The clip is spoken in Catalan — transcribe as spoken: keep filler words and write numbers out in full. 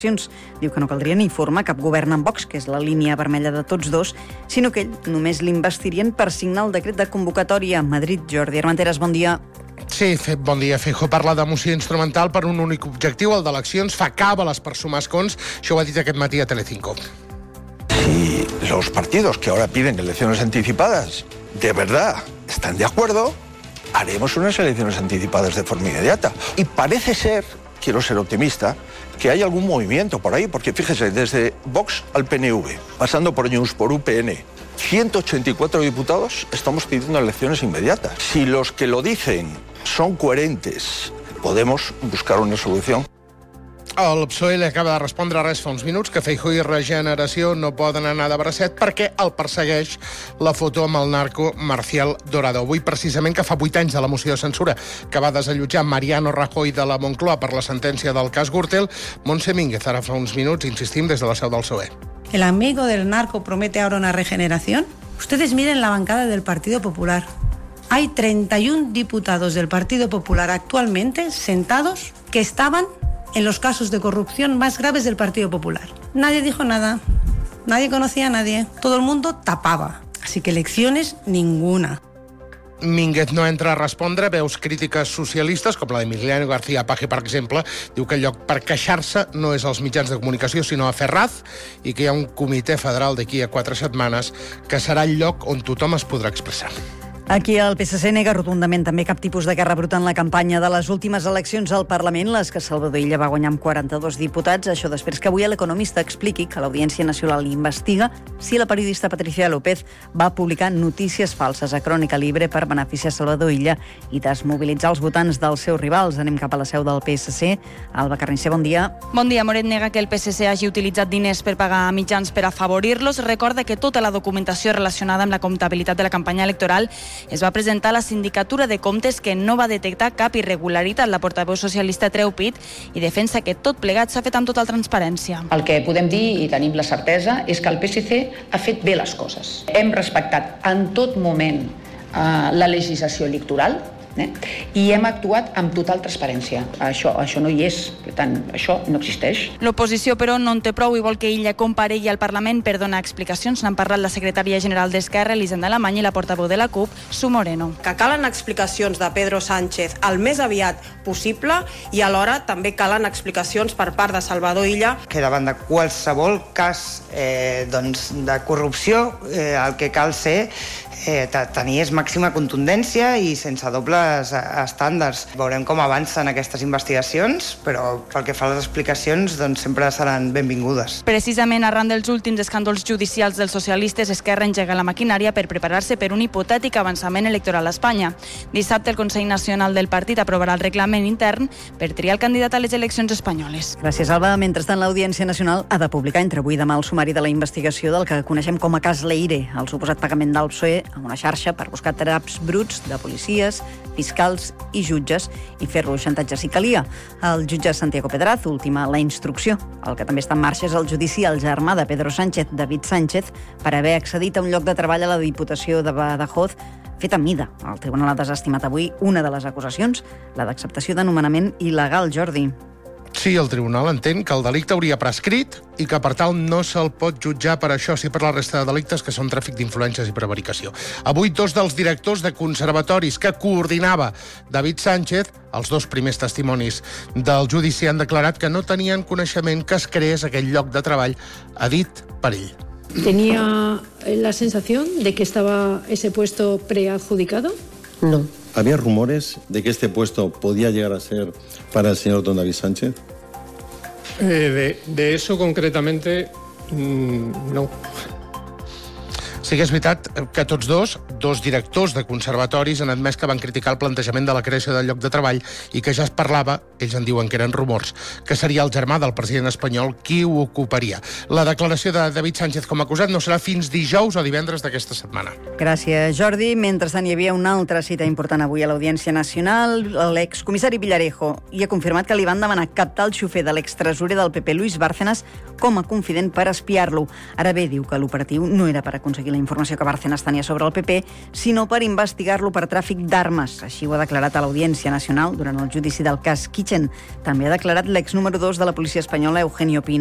Diu que no caldria ni formar cap govern amb Vox, que és la línia vermella de tots dos, sinó que ell només l'investirien per signar el decret de convocatòria a Madrid. Jordi Armenteres, bon dia. Sí, bon dia. Feijóo parla de moció instrumental per un únic objectiu, el d'eleccions, fa cábalas per sumar escons. Això ho ha dit aquest matí a Telecinco. Si los partidos que ahora piden elecciones anticipadas de verdad están de acuerdo, haremos unas elecciones anticipadas de forma inmediata. Y parece ser, quiero ser optimista, que hay algún movimiento por ahí, porque fíjese, desde Vox al P N V, pasando por News, por U P N, ciento ochenta y cuatro diputados estamos pidiendo elecciones inmediatas. Si los que lo dicen son coherentes, podemos buscar una solución. El P S O E li acaba de respondre a res fa uns minuts que Feijóo i Regeneració no poden anar de bracet perquè el persegueix la foto amb el narco Marcial Dorado. Avui, precisament, que fa vuit anys de la moció de censura que va desallotjar Mariano Rajoy de la Moncloa per la sentència del cas Gürtel, Montse Mínguez, ara fa uns minuts, insistim, des de la seu del P S O E. El amigo del narco promete ahora una regeneración. Ustedes miren la bancada del Partido Popular. Hay treinta y uno diputados del Partido Popular actualmente sentados que estaban en los casos de corrupción más graves del Partido Popular. Nadie dijo nada, nadie conocía a nadie, todo el mundo tapaba. Así que elecciones, ninguna. Mínguez no entra a respondre veus crítiques socialistes, com la d'Emiliano García Paje, per exemple. Diu que el lloc per queixar-se no és als mitjans de comunicació, sinó a Ferraz, i que hi ha un comitè federal d'aquí a quatre setmanes que serà el lloc on tothom es podrà expressar. Aquí el P S C nega rotundament també cap tipus de guerra bruta en la campanya de les últimes eleccions al Parlament, les que Salvador Illa va guanyar amb quaranta-dos diputats. Això després que avui l'Economista expliqui que l'Audiència Nacional investiga si la periodista Patricia López va publicar notícies falses a Crònica Libre per beneficiar Salvador Illa i desmobilitzar els votants dels seus rivals. Anem cap a la seu del P S C. Alba Carnicer, bon dia. Bon dia. Moret nega que el P S C hagi utilitzat diners per pagar mitjans per afavorir-los. Recorda que tota la documentació relacionada amb la comptabilitat de la campanya electoral es va presentar a la Sindicatura de Comptes, que no va detectar cap irregularitat. La portaveu socialista treu pit i defensa que tot plegat s'ha fet amb total transparència. El que podem dir, i tenim la certesa, és que el P S C ha fet bé les coses. Hem respectat en tot moment eh, la legislació electoral, Eh? i hem actuat amb total transparència. Això, això no hi és, per tant, això no existeix. L'oposició, però, no en té prou i vol que Illa comparegui al Parlament per donar explicacions. N'han parlat la secretària general d'Esquerra, Elisenda Alemany, i la portaveu de la CUP, Su Moreno. Que calen explicacions de Pedro Sánchez el més aviat possible i alhora també calen explicacions per part de Salvador Illa. Que davant de qualsevol cas eh, doncs, de corrupció, eh, el que cal ser Eh, tenir és màxima contundència i sense dobles estàndards. Veurem com avancen aquestes investigacions, però pel que fa a les explicacions doncs sempre seran benvingudes. Precisament arran dels últims escàndols judicials dels socialistes, Esquerra engega la maquinària per preparar-se per un hipotètic avançament electoral a Espanya. Dissabte el Consell Nacional del Partit aprovarà el reglament intern per triar el candidat a les eleccions espanyoles. Gràcies, Alba. Mentrestant, l'Audiència Nacional ha de publicar entre avui i demà el sumari de la investigació del que coneixem com a cas Leire, el suposat pagament del P S O E amb una xarxa per buscar traps bruts de policies, fiscals i jutges i fer-lo xantatge si calia. El jutge Santiago Pedraz ultima la instrucció. El que també està en marxa és el judici al germà de Pedro Sánchez, David Sánchez, per haver accedit a un lloc de treball a la Diputació de Badajoz fet a mida. El tribunal ha desestimat avui una de les acusacions, la d'acceptació de nomenament il·legal, Jordi. Sí, el tribunal entén que el delicte hauria prescrit i que, per tal, no se'l pot jutjar per això, sí per la resta de delictes, que són tràfic d'influències i prevaricació. Avui, dos dels directors de conservatoris que coordinava David Sánchez, els dos primers testimonis del judici, han declarat que no tenien coneixement que es creés aquell lloc de treball a dit per ell. ¿Tenía la sensación de que estaba ese puesto preadjudicado? No. ¿Había rumores de que este puesto podía llegar a ser para el señor don David Sánchez? Eh, de, de eso concretamente, mmm, no. Sí que és veritat que tots dos, dos directors de conservatoris, han admès que van criticar el plantejament de la creació del lloc de treball i que ja es parlava, ells en diuen que eren rumors, que seria el germà del president espanyol qui ho ocuparia. La declaració de David Sánchez com a acusat no serà fins dijous o divendres d'aquesta setmana. Gràcies, Jordi. Mentrestant, hi havia una altra cita important avui a l'Audiència Nacional. L'excomissari Villarejo hi ha confirmat que li van demanar captar el xofer de l'extresorer del P P, Luis Bárcenas, com a confident per espiar-lo. Ara bé, diu que l'operatiu no era per aconseguir la informació que Bárcenas tenia sobre el P P, sinó per investigar-lo per tràfic d'armes. Així ho ha declarat a l'Audiència Nacional durant el judici del cas Kitchen marxen. També ha declarat l'ex número dos de la policia espanyola, Eugenio Pino.